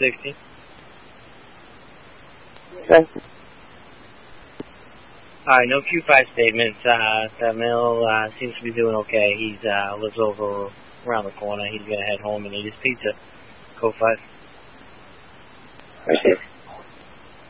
60. Okay. Alright, no Q5 statements. The mill seems to be doing okay. He's lives over around the corner. He's going to head home and eat his pizza. Code 5. Appreciate it.